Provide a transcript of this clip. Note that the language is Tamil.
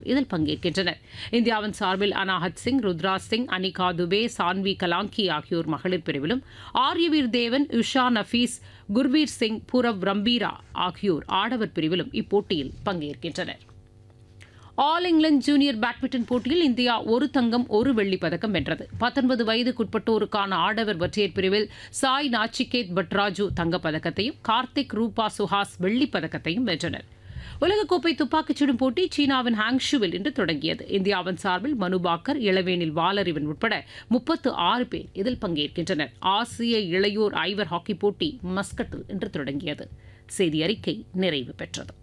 இதில் பங்கேற்கின்றனர். இந்தியாவின் சார்பில் அனாஹத் சிங், ருத்ராஜ் சிங், அனிகா துபே, சான்வி கலாங்கி ஆகியோர் மகளிர் பிரிவிலும், ஆர்யவீர் தேவன், உஷா நஃபீஸ், குர்பீர் சிங், பூரவ் ரம்பீரா ஆகியோர் ஆடவர் பிரிவிலும் இப்போட்டியில் பங்கேற்கின்றனர். ஆல் இங்கிலாந்து ஜூனியர் பேட்மிண்டன் போட்டியில் இந்தியா ஒரு தங்கம் ஒரு வெள்ளிப் பதக்கம் வென்றது. 19 வயதுக்குட்பட்டோருக்கான ஆடவர் ஒற்றையர் பிரிவில் சாய் நாச்சிகேத் பட்ராஜு தங்கப்பதக்கத்தையும், கார்த்திக் ரூபா சுஹாஸ் வெள்ளிப் பதக்கத்தையும் வென்றனர். உலகக்கோப்பை துப்பாக்கிச் சுடும் போட்டி சீனாவின் ஹாங்ஷுவில் இன்று தொடங்கியது. இந்தியாவின் சார்பில் மனுபாக்கர், இளவேனில் வாலறிவன் உட்பட 36 பேர் இதில் பங்கேற்கின்றனர். ஆசிய இளையோர் ஐவர் ஹாக்கி போட்டி மஸ்கட்டில் இன்று தொடங்கியது. செய்தி அறிக்கை நிறைவு பெற்றது.